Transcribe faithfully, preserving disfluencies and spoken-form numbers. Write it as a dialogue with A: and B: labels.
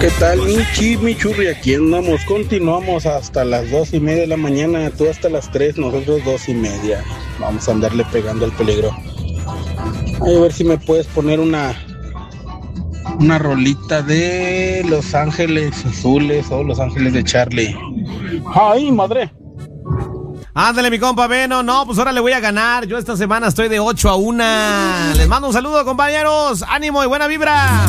A: ¿Qué tal, Michi, Michurri? Aquí andamos, continuamos hasta las dos y media de la mañana, tú hasta las tres, nosotros dos y media. Vamos a andarle pegando al peligro. Ay, a ver si me puedes poner una una rolita de Los Ángeles Azules o Los Ángeles de Charlie. ¡Ay, madre!
B: Ándale, mi compa Veno. No, pues ahora le voy a ganar. Yo esta semana estoy de ocho a una. Les mando un saludo, compañeros. Ánimo y buena vibra.